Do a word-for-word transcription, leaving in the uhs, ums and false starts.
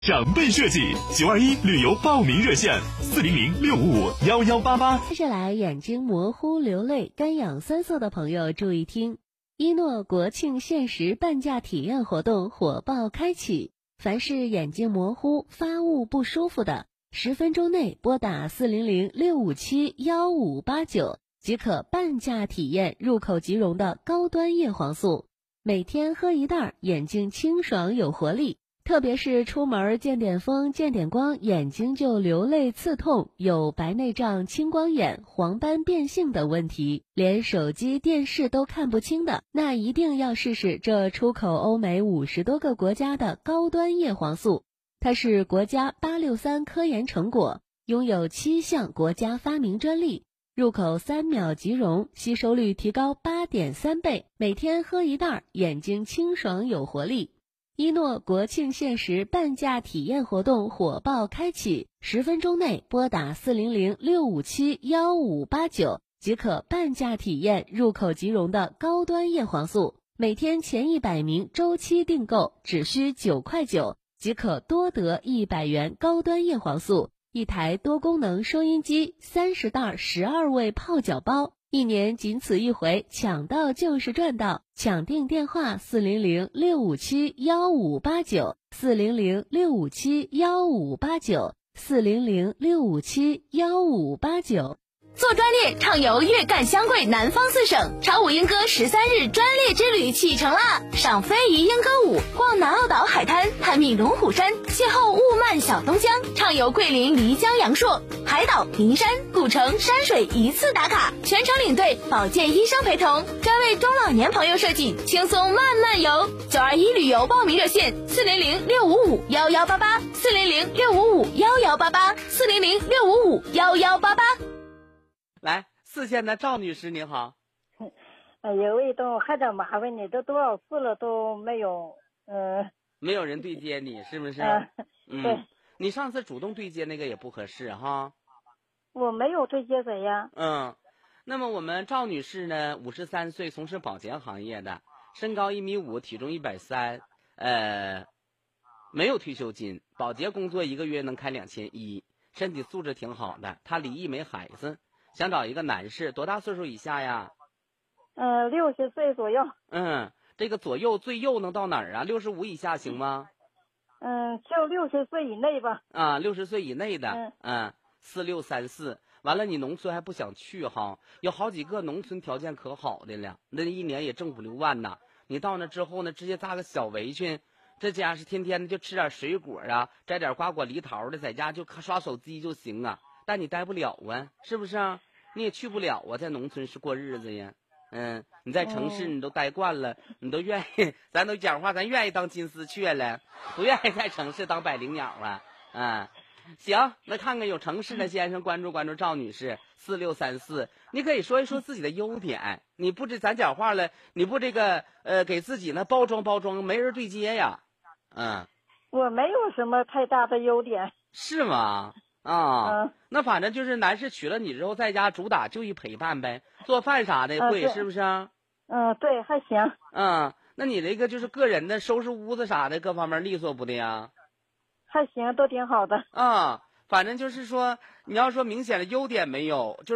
长辈设计九二一旅游报名热线四零零六五五幺幺八八。 接下来，眼睛模糊、流泪、干痒酸涩的朋友注意听，一诺国庆限时半价体验活动火爆开启，凡是眼睛模糊、发物不舒服的，十分钟内拨打四零零六五七幺五八九即可半价体验入口即溶的高端叶黄素，每天喝一袋，眼睛清爽有活力。特别是出门见点风见点光，眼睛就流泪刺痛，有白内障、青光眼、黄斑变性等问题，连手机电视都看不清的，那一定要试试这出口欧美五十多个国家的高端叶黄素。它是国家八六三科研成果，拥有七项国家发明专利，入口三秒即溶，吸收率提高 八点三 倍，每天喝一袋，眼睛清爽有活力。一诺国庆限时半价体验活动火爆开启，十分钟内拨打四零零六五七幺五八九即可半价体验入口即溶的高端叶黄素，每天前一百名周期订购只需九块九即可多得一百元高端叶黄素，一台多功能收音机，三十袋十二味泡脚包，一年仅此一回，抢到就是赚到！抢订电话四零零六五七幺五八九四零零六五七幺五八九四零零六五七幺五八九。 做专列畅游粤赣湘桂南方四省，长舞莺歌十三日专列之旅启程啦！赏非遗莺歌舞，逛南澳岛海滩，探秘龙虎山，邂逅雾漫小东江，畅游桂林漓江阳朔，海岛、名山、古城、山水一次打卡，全程领队，保健医生陪同，专为中老年朋友设计，轻松慢慢游。九二一旅游报名热线：四零零六五五幺幺八八，四零零六五五幺幺八八，四零零六五五幺幺八八。 来，四线的赵女士您好。 哎呀，我都还在麻烦你，都多少次了都没有，嗯、呃， 没有人对接你，是不是？ 呃、 嗯， 对。 你上次主动对接那个也不合适哈。 我没有对接谁呀。 嗯，那么我们赵女士呢，五十三岁，从事保洁行业的，身高一米五，体重一百三，呃，没有退休金，保洁工作一个月能开两千一，身体素质挺好的。她离异没孩子。想找一个男士，多大岁数以下呀？ 嗯、呃，六十岁左右。 嗯，这个左右最右能到哪儿啊？六十五以下行吗？ 嗯，就六十岁以内吧。 啊，六十岁以内的， 嗯， 嗯，四六三四。完了，你农村还不想去哈？有好几个农村条件可好的了，那一年也挣五六万呐。你到那之后呢，直接扎个小围裙，这家是天天的就吃点水果啊，摘点瓜果梨桃的，在家就刷手机就行啊。但你待不了啊，是不是啊？你也去不了啊，在农村是过日子呀。嗯，你在城市你都待惯了，你都愿意，咱都讲话，咱愿意当金丝雀了，不愿意在城市当百灵鸟啊。嗯，行，那看看有城市的先生关注关注赵女士，四六三四，你可以说一说自己的优点。你不这咱讲话了，你不这个呃给自己呢包装包装，没人对接呀。嗯， 我没有什么太大的优点。 是吗？啊、 嗯， 那反正就是男士娶了你之后，在家主打就一陪伴呗，做饭啥的会、 嗯、 是不是？ 嗯，对，还行。 嗯，那你这个就是个人的收拾屋子啥的，各方面利索不的呀？ 还行，都挺好的。 啊，反正就是说，你要说明显的优点没有，就是。